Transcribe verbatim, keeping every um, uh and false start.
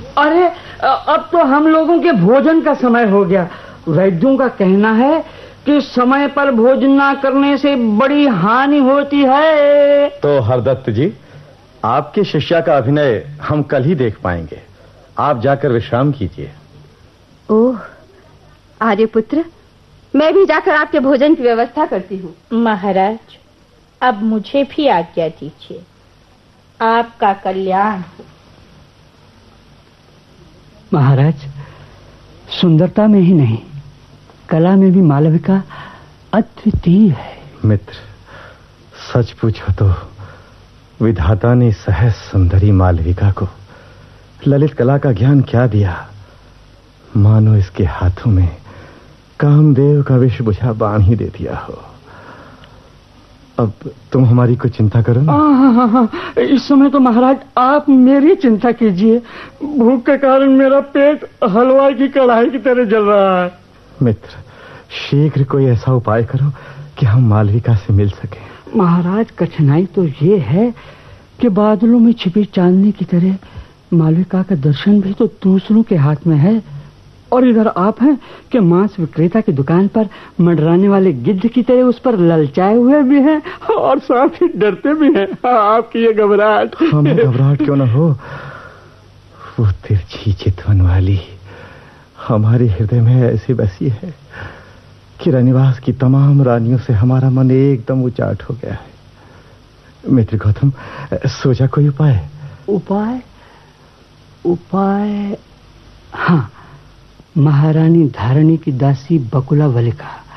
अरे अब तो हम लोगों के भोजन का समय हो गया। वैद्यों का कहना है कि समय पर भोजन ना करने से बड़ी हानि होती है। तो हरदत्त जी, आपकी शिष्या का अभिनय हम कल ही देख पाएंगे। आप जाकर विश्राम कीजिए। ओह आर्यपुत्र, मैं भी जाकर आपके भोजन की व्यवस्था करती हूँ। महाराज, अब मुझे भी आज्ञा दीजिए। आपका कल्याण हो। महाराज, सुंदरता में ही नहीं, कला में भी मालविका अद्वितीय है। मित्र, सच पूछो तो विधाता ने सहज सुंदरी मालविका को ललित कला का ज्ञान क्या दिया। मानो इसके हाथों में कामदेव का विष बुझा बाण ही दे दिया हो। अब तुम हमारी कोई चिंता करो ना। हाँ हाँ हाँ, इस समय तो महाराज आप मेरी चिंता कीजिए। भूख के कारण मेरा पेट हलवा की कढ़ाई की तरह जल रहा है। मित्र, शीघ्र कोई ऐसा उपाय करो कि हम मालविका से मिल सके। महाराज, कठिनाई तो ये है कि बादलों में छिपी चांदनी की तरह मालविका का दर्शन भी तो दूसरों के हाथ में है। और इधर आप हैं कि मांस विक्रेता की दुकान पर मंडराने वाले गिद्ध की तरह उस पर ललचाए हुए भी हैं और साथ ही डरते भी हैं। आपकी ये घबराहट। हमें घबराहट क्यों न हो, वो तिरछी चितवन वाली हमारे हृदय में ऐसी बसी है कि रनिवास की तमाम रानियों से हमारा मन एकदम उचाट हो गया है। मित्र गौतम, सोचा कोई उपाय? उपाय उपाय हाँ, महारानी धारणी की दासी बकुला वलिका